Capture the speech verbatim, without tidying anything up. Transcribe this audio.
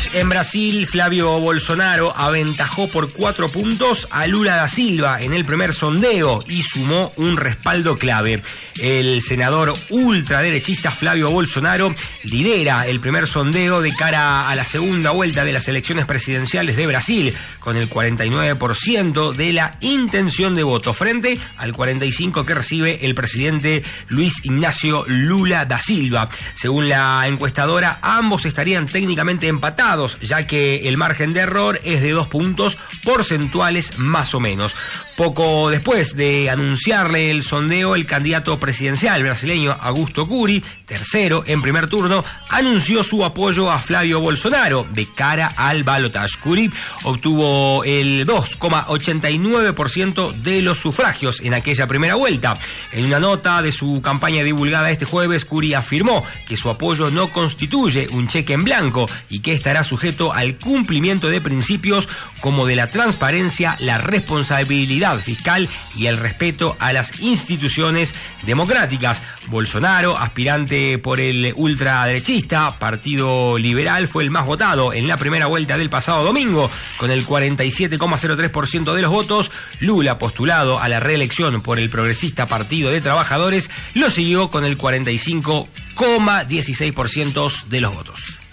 En Brasil, Flavio Bolsonaro aventajó por cuatro puntos a Lula da Silva en el primer sondeo y sumó un respaldo clave. El senador ultraderechista Flavio Bolsonaro lidera el primer sondeo de cara a la segunda vuelta de las elecciones presidenciales de Brasil, con el cuarenta y nueve por ciento de la intención de voto, frente al cuarenta y cinco por ciento que recibe el presidente Luis Ignacio Lula da Silva. Según la encuestadora, ambos estarían técnicamente empatados, ya que el margen de error es de dos puntos porcentuales más o menos. Poco después de anunciarle el sondeo, el candidato presidencial brasileño Augusto Cury, tercero en primer turno, anunció su apoyo a Flavio Bolsonaro de cara al balotaje. Cury obtuvo el dos coma ochenta y nueve por ciento de los sufragios en aquella primera vuelta. En una nota de su campaña divulgada este jueves, Cury afirmó que su apoyo no constituye un cheque en blanco y que estará sujeto al cumplimiento de principios como de la transparencia, la responsabilidad fiscal y el respeto a las instituciones democráticas. Bolsonaro, aspirante por el ultraderechista Partido Liberal, fue el más votado en la primera vuelta del pasado domingo, con el cuarenta y siete coma cero tres por ciento de los votos. Lula, postulado a la reelección por el progresista Partido de Trabajadores, lo siguió con el cuarenta y cinco coma dieciséis por ciento de los votos.